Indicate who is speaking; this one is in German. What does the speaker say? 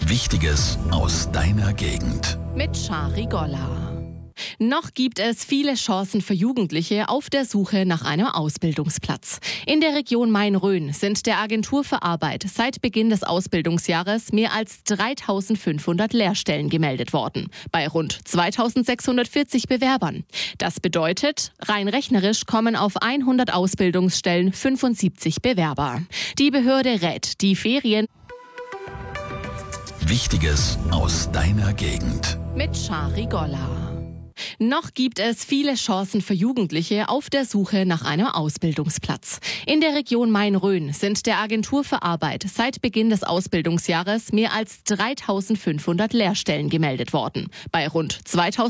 Speaker 1: Wichtiges aus deiner Gegend.
Speaker 2: Mit Shari Golla. Noch gibt es viele Chancen für Jugendliche auf der Suche nach einem Ausbildungsplatz. In der Region Main-Rhön sind der Agentur für Arbeit seit Beginn des Ausbildungsjahres mehr als 3.500 Lehrstellen gemeldet worden, bei rund 2.640 Bewerbern. Das bedeutet, rein rechnerisch kommen auf 100 Ausbildungsstellen 75 Bewerber. Die Behörde rät, die Ferien.
Speaker 1: Wichtiges aus deiner Gegend.
Speaker 2: Mit Shari Golla. Noch gibt es viele Chancen für Jugendliche auf der Suche nach einem Ausbildungsplatz. In der Region Main-Rhön sind der Agentur für Arbeit seit Beginn des Ausbildungsjahres mehr als 3.500 Lehrstellen gemeldet worden, bei rund 2.000